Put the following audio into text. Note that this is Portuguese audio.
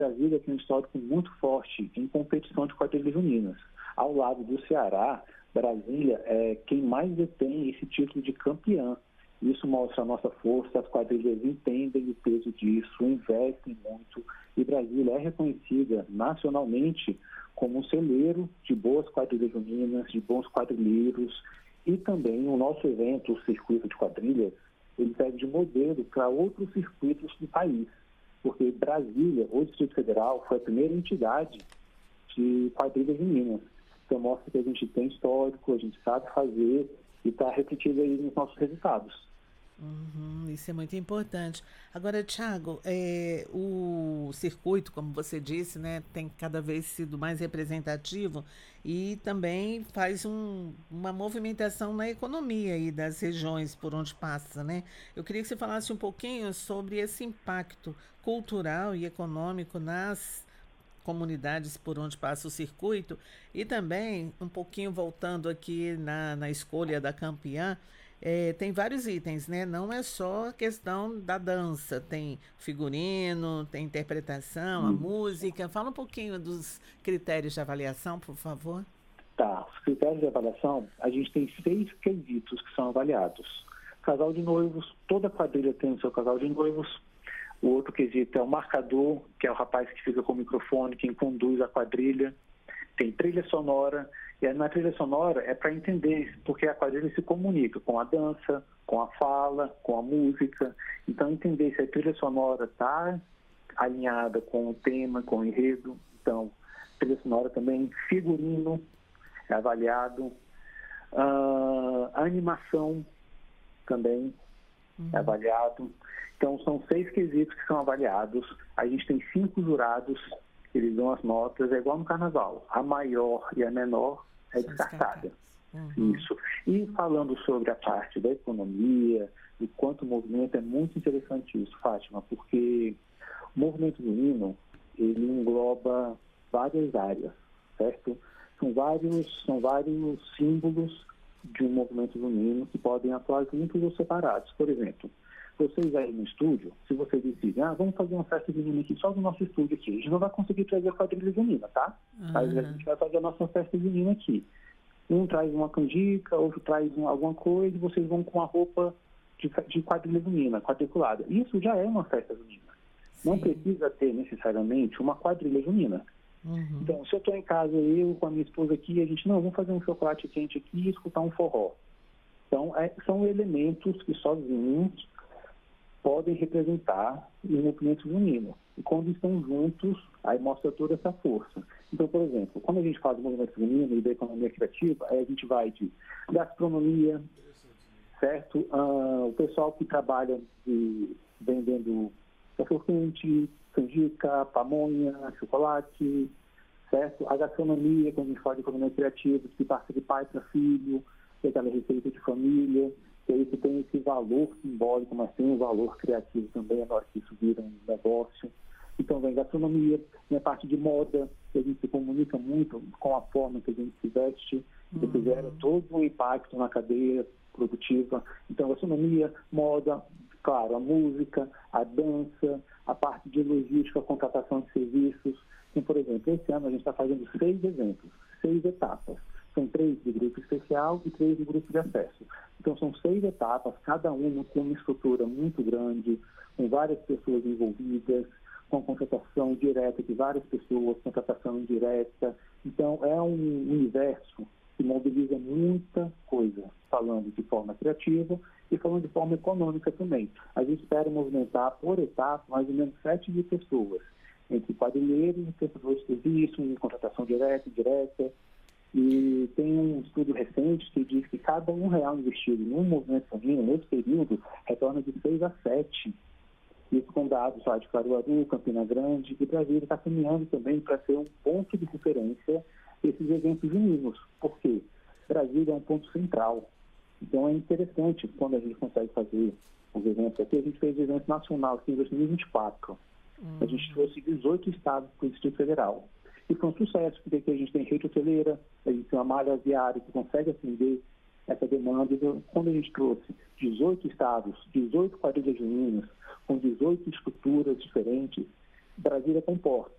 Brasília tem um histórico muito forte em competição de quadrilhas juninas. Ao lado do Ceará, Brasília é quem mais detém esse título de campeã. Isso mostra a nossa força, as quadrilhas entendem o peso disso, investem muito, e Brasília é reconhecida nacionalmente como um celeiro de boas quadrilhas juninas, de bons quadrilheiros, e também o nosso evento, o Circuito de Quadrilhas, ele serve de modelo para outros circuitos do país, porque Brasília, o Distrito Federal, foi a primeira entidade de quadrilhas juninas. Então mostra que a gente tem histórico, a gente sabe fazer e está repetindo aí nos nossos resultados. Isso é muito importante. Agora, Thiago, o circuito, como você disse, né, tem cada vez sido mais representativo e também faz uma movimentação na economia aí das regiões por onde passa, né? Eu queria que você falasse um pouquinho sobre esse impacto cultural e econômico nas comunidades por onde passa o circuito e também um pouquinho voltando aqui na escolha da campeã. Tem vários itens, né? Não é só a questão da dança, tem figurino, tem interpretação, a música. Fala um pouquinho dos critérios de avaliação, por favor. Tá, os critérios de avaliação, a gente tem 6 quesitos que são avaliados. Casal de noivos, toda quadrilha tem o seu casal de noivos. O outro quesito é o marcador, que é o rapaz que fica com o microfone, quem conduz a quadrilha. Tem trilha sonora, e na trilha sonora é para entender, porque a quadrilha se comunica com a dança, com a fala, com a música. Então, entender se a trilha sonora está alinhada com o tema, com o enredo. Então, trilha sonora também, figurino é avaliado, a animação também é avaliado. Então, são 6 quesitos que são avaliados. A gente tem 5 jurados, eles dão as notas, é igual no carnaval. A maior e a menor é descartada. Isso. E falando sobre a parte da economia e quanto o movimento, é muito interessante isso, Fátima, porque o movimento junino, ele engloba várias áreas, certo? São vários símbolos de um movimento junino que podem atuar juntos ou separados. Por exemplo, vocês aí no estúdio, se vocês decidem, vamos fazer uma festa junina aqui só no nosso estúdio aqui, a gente não vai conseguir trazer a quadrilha junina, tá? Mas a gente vai fazer a nossa festa junina aqui. Um traz uma canjica, outro traz alguma coisa, e vocês vão com a roupa de quadrilha junina, quadriculada. Isso já é uma festa junina. Sim. Não precisa ter necessariamente uma quadrilha junina. Então, se eu estou em casa, eu com a minha esposa aqui, a gente, vamos fazer um chocolate quente aqui e escutar um forró. Então, são elementos que sozinhos podem representar o movimento junino. E quando estão juntos, aí mostra toda essa força. Então, por exemplo, quando a gente fala do movimento junino e da economia criativa, aí a gente vai de gastronomia, certo? O pessoal que trabalha vendendo cachorro-quente, canjica, pamonha, chocolate, certo? A gastronomia, quando a gente fala de economia criativa, que passa de pai para filho, tem aquela receita de família, que aí tem esse valor simbólico, mas tem um valor criativo também, na hora que isso vira um negócio. Então vem gastronomia, vem a parte de moda, que a gente se comunica muito com a forma que a gente se veste, que gera todo um impacto na cadeia produtiva. Então gastronomia, moda, claro, a música, a dança, a parte de logística, a contratação de serviços. Então, por exemplo, esse ano a gente está fazendo 6 eventos, 6 etapas. São 3 de grupo especial e 3 de grupo de acesso. Então, são 6 etapas, cada uma com uma estrutura muito grande, com várias pessoas envolvidas, com contratação direta de várias pessoas, contratação indireta. Então, é um universo que mobiliza muita coisa, falando de forma criativa e falando de forma econômica também. A gente espera movimentar, por etapa, mais ou menos 7 mil pessoas, entre quadrilheiros e prestadores de serviço, em contratação direta e indireta. E tem um estudo recente que diz que cada R$1 investido num movimento junino, nesse período, retorna de 6 a 7. Isso com dados lá de Caruaru, Campina Grande, e Brasília está caminhando também para ser um ponto de referência desses eventos juninos. Por quê? Brasília é um ponto central. Então é interessante quando a gente consegue fazer os eventos aqui. A gente fez o evento nacional aqui em 2024. A gente trouxe 18 estados para o Distrito Federal. E foi um sucesso, porque aqui a gente tem rede hoteleira, a gente tem uma malha aviária que consegue atender essa demanda. Então, quando a gente trouxe 18 estados, 18 quadrilhas juninas, com 18 estruturas diferentes, Brasília comporta.